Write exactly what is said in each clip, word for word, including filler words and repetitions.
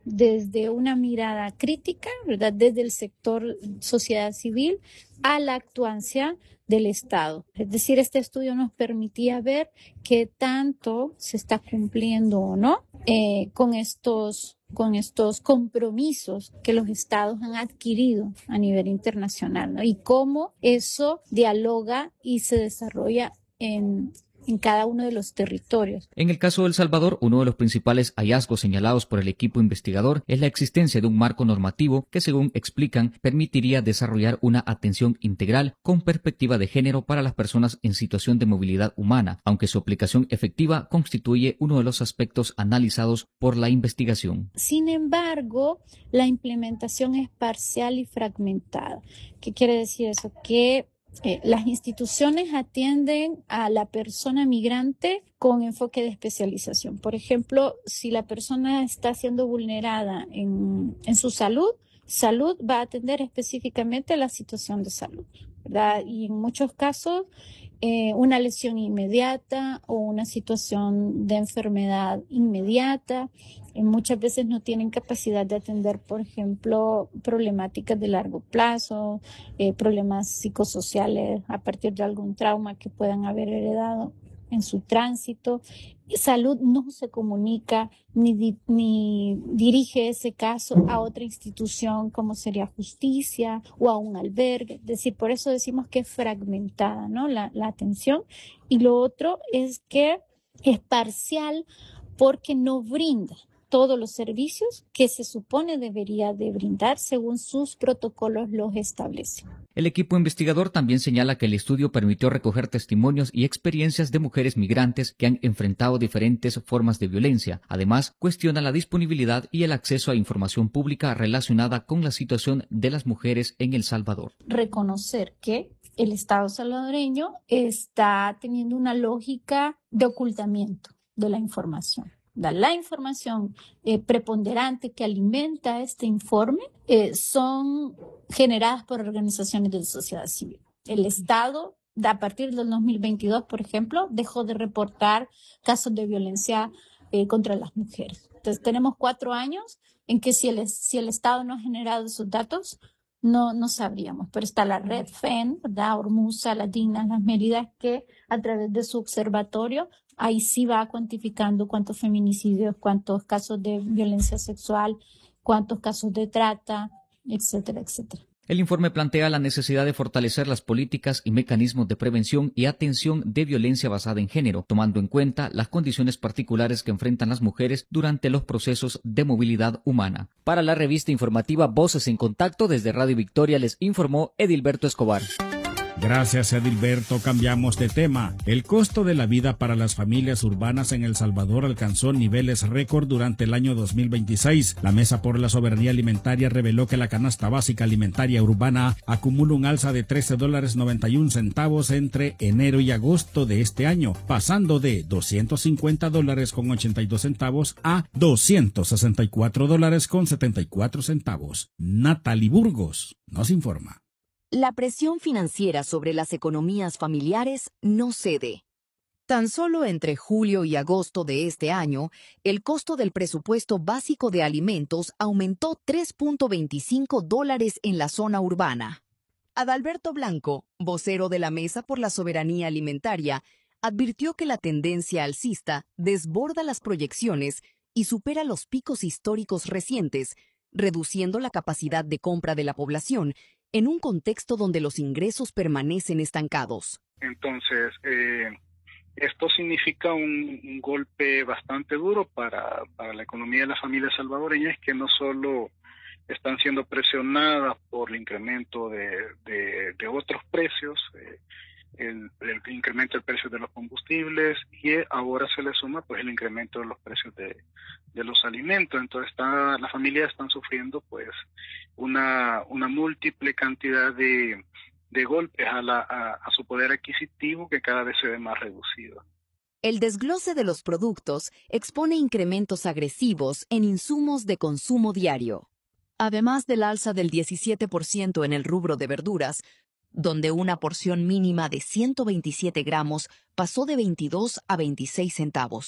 desde una mirada crítica, ¿verdad? Desde el sector sociedad civil a la actuancia del Estado. Es decir, este estudio nos permitía ver qué tanto se está cumpliendo o no eh, con estos con estos compromisos que los estados han adquirido a nivel internacional, ¿no? Y cómo eso dialoga y se desarrolla en en cada uno de los territorios. En el caso de El Salvador, uno de los principales hallazgos señalados por el equipo investigador es la existencia de un marco normativo que, según explican, permitiría desarrollar una atención integral con perspectiva de género para las personas en situación de movilidad humana, aunque su aplicación efectiva constituye uno de los aspectos analizados por la investigación. Sin embargo, la implementación es parcial y fragmentada. ¿Qué quiere decir eso? Que Eh, las instituciones atienden a la persona migrante con enfoque de especialización. Por ejemplo, si la persona está siendo vulnerada en, en su salud, salud va a atender específicamente la situación de salud, ¿verdad? Y en muchos casos, eh, una lesión inmediata o una situación de enfermedad inmediata. Eh, muchas veces no tienen capacidad de atender, por ejemplo, problemáticas de largo plazo, eh, problemas psicosociales a partir de algún trauma que puedan haber heredado en su tránsito. Salud no se comunica ni, di, ni dirige ese caso a otra institución como sería justicia o a un albergue. Es decir, por eso decimos que es fragmentada, ¿no? la, la atención. Y lo otro es que es parcial porque no brinda todos los servicios que se supone debería de brindar según sus protocolos los establece. El equipo investigador también señala que el estudio permitió recoger testimonios y experiencias de mujeres migrantes que han enfrentado diferentes formas de violencia. Además, cuestiona la disponibilidad y el acceso a información pública relacionada con la situación de las mujeres en El Salvador. Reconocer que el Estado salvadoreño está teniendo una lógica de ocultamiento de la información. La información eh, preponderante que alimenta este informe eh, son generadas por organizaciones de la sociedad civil. El Estado, a partir del dos mil veintidós, por ejemplo, dejó de reportar casos de violencia eh, contra las mujeres. Entonces, tenemos cuatro años en que si el, si el Estado no ha generado esos datos, no, no sabríamos. Pero está la red F E N, ¿verdad? Ormuza, las Dignas, las Méridas, que a través de su observatorio ahí sí va cuantificando cuántos feminicidios, cuántos casos de violencia sexual, cuántos casos de trata, etcétera, etcétera. El informe plantea la necesidad de fortalecer las políticas y mecanismos de prevención y atención de violencia basada en género, tomando en cuenta las condiciones particulares que enfrentan las mujeres durante los procesos de movilidad humana. Para la revista informativa Voces en Contacto, desde Radio Victoria les informó Edilberto Escobar. Gracias, Edilberto. Cambiamos de tema. El costo de la vida para las familias urbanas en El Salvador alcanzó niveles récord durante el año dos mil veintiséis. La Mesa por la Soberanía Alimentaria reveló que la canasta básica alimentaria urbana acumula un alza de trece dólares noventa y un centavos entre enero y agosto de este año, pasando de doscientos cincuenta dólares con ochenta y dos centavos a doscientos sesenta y cuatro dólares con setenta y cuatro centavos. Natalie Burgos nos informa. La presión financiera sobre las economías familiares no cede. Tan solo entre julio y agosto de este año, el costo del presupuesto básico de alimentos aumentó tres punto veinticinco dólares en la zona urbana. Adalberto Blanco, vocero de la Mesa por la Soberanía Alimentaria, advirtió que la tendencia alcista desborda las proyecciones y supera los picos históricos recientes, reduciendo la capacidad de compra de la población en un contexto donde los ingresos permanecen estancados. Entonces, eh, esto significa un, un golpe bastante duro para, para la economía de las familias salvadoreñas, que no solo están siendo presionadas por el incremento de, de, de otros precios, eh, el, el incremento del precio de los combustibles, y ahora se le suma pues el incremento de los precios de, de los alimentos. Entonces está, las familias están sufriendo pues una, una múltiple cantidad de, de golpes a, la, a, a su poder adquisitivo, que cada vez se ve más reducido. El desglose de los productos expone incrementos agresivos en insumos de consumo diario. Además del alza del diecisiete por ciento en el rubro de verduras, donde una porción mínima de ciento veintisiete gramos pasó de veintidós a veintiséis centavos.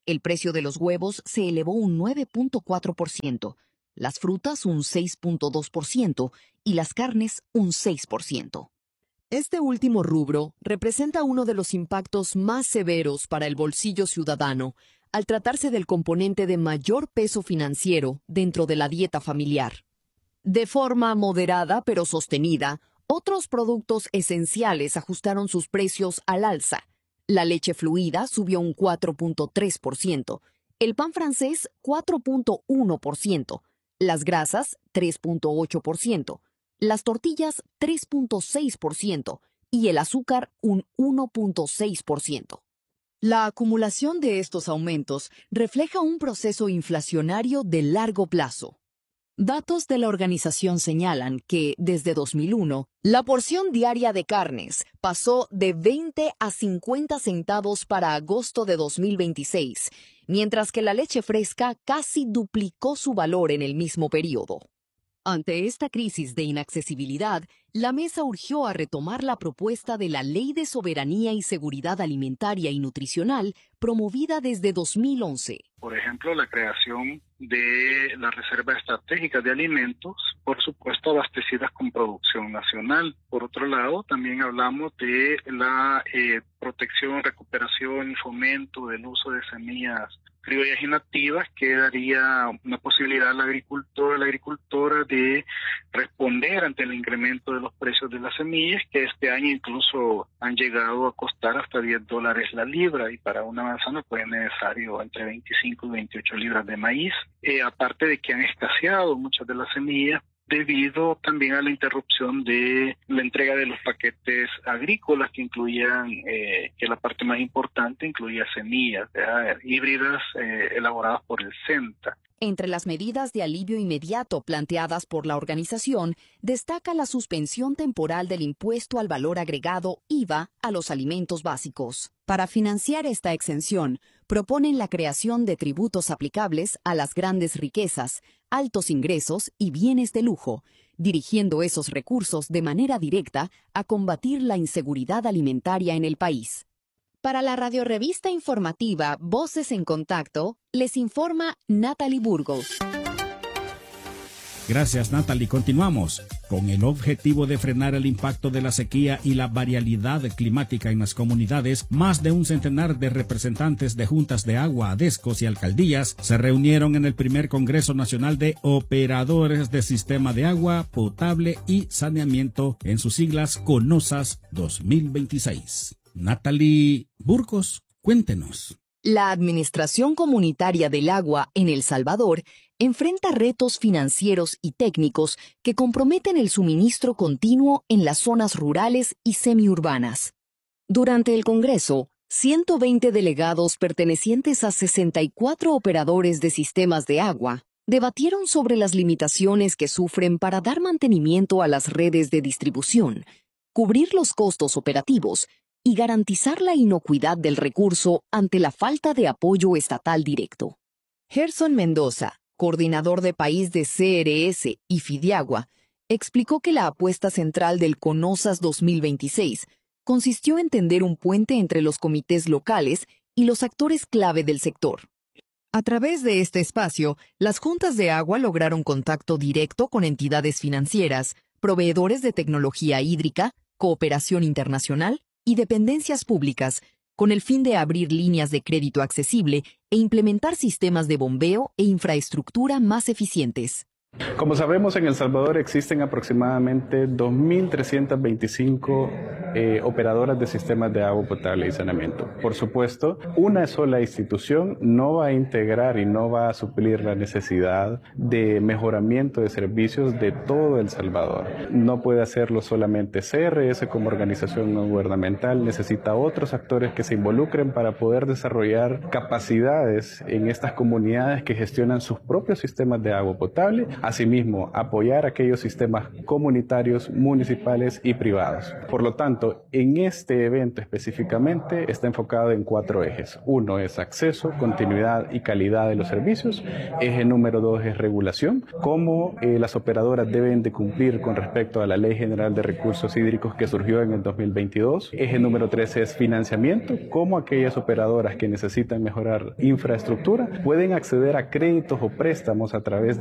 El precio de los huevos se elevó un nueve punto cuatro por ciento, las frutas un seis punto dos por ciento y las carnes un seis por ciento. Este último rubro representa uno de los impactos más severos para el bolsillo ciudadano al tratarse del componente de mayor peso financiero dentro de la dieta familiar. De forma moderada pero sostenida, otros productos esenciales ajustaron sus precios al alza. La leche fluida subió un cuatro punto tres por ciento, el pan francés cuatro punto uno por ciento, las grasas tres punto ocho por ciento, las tortillas tres punto seis por ciento y el azúcar un uno punto seis por ciento. La acumulación de estos aumentos refleja un proceso inflacionario de largo plazo. Datos de la organización señalan que, desde dos mil uno, la porción diaria de carnes pasó de veinte a cincuenta centavos para agosto de dos mil veintiséis, mientras que la leche fresca casi duplicó su valor en el mismo periodo. Ante esta crisis de inaccesibilidad, la mesa urgió a retomar la propuesta de la Ley de Soberanía y Seguridad Alimentaria y Nutricional promovida desde dos mil once. Por ejemplo, la creación de la Reserva Estratégica de Alimentos, por supuesto abastecidas con producción nacional. Por otro lado, también hablamos de la eh, protección, recuperación y fomento del uso de semillas criollas y nativas, que daría una posibilidad al agricultor, a la agricultora de responder ante el incremento de los precios de las semillas, que este año incluso han llegado a costar hasta diez dólares la libra, y para una manzana pues es necesario entre veinticinco y veintiocho libras de maíz. Eh, aparte de que han escaseado muchas de las semillas, debido también a la interrupción de la entrega de los paquetes agrícolas que incluían, eh, que la parte más importante incluía semillas ¿verdad? híbridas eh, elaboradas por el SENTA. Entre las medidas de alivio inmediato planteadas por la organización, destaca la suspensión temporal del impuesto al valor agregado I V A a los alimentos básicos. Para financiar esta exención, proponen la creación de tributos aplicables a las grandes riquezas, altos ingresos y bienes de lujo, dirigiendo esos recursos de manera directa a combatir la inseguridad alimentaria en el país. Para la radiorrevista informativa Voces en Contacto, les informa Natalie Burgos. Gracias, Natalie. Continuamos. Con el objetivo de frenar el impacto de la sequía y la variabilidad climática en las comunidades, más de un centenar de representantes de juntas de agua, adescos y alcaldías se reunieron en el primer Congreso Nacional de Operadores de Sistema de Agua Potable y Saneamiento, en sus siglas CONOSAS dos mil veintiséis. Natalie Burgos, cuéntenos. La Administración Comunitaria del Agua en El Salvador enfrenta retos financieros y técnicos que comprometen el suministro continuo en las zonas rurales y semiurbanas. Durante el Congreso, ciento veinte delegados pertenecientes a sesenta y cuatro operadores de sistemas de agua debatieron sobre las limitaciones que sufren para dar mantenimiento a las redes de distribución, cubrir los costos operativos y garantizar la inocuidad del recurso ante la falta de apoyo estatal directo. Gerson Mendoza, coordinador de país de C R S y Fideagua, explicó que la apuesta central del CONOSAS dos mil veintiséis consistió en tender un puente entre los comités locales y los actores clave del sector. A través de este espacio, las juntas de agua lograron contacto directo con entidades financieras, proveedores de tecnología hídrica, cooperación internacional y dependencias públicas, con el fin de abrir líneas de crédito accesible e implementar sistemas de bombeo e infraestructura más eficientes. Como sabemos, en El Salvador existen aproximadamente dos mil trescientas veinticinco eh, operadoras de sistemas de agua potable y saneamiento. Por supuesto, una sola institución no va a integrar y no va a suplir la necesidad de mejoramiento de servicios de todo El Salvador. No puede hacerlo solamente C R S como organización no gubernamental, necesita otros actores que se involucren para poder desarrollar capacidades en estas comunidades que gestionan sus propios sistemas de agua potable Asimismo, apoyar aquellos sistemas comunitarios, municipales y privados. Por lo tanto, en este evento específicamente está enfocado en cuatro ejes. Uno es acceso, continuidad y calidad de los servicios. Eje número dos es regulación, cómo eh, las operadoras deben de cumplir con respecto a la Ley General de Recursos Hídricos que surgió en el dos mil veintidós. Eje número tres es financiamiento, cómo aquellas operadoras que necesitan mejorar infraestructura pueden acceder a créditos o préstamos a través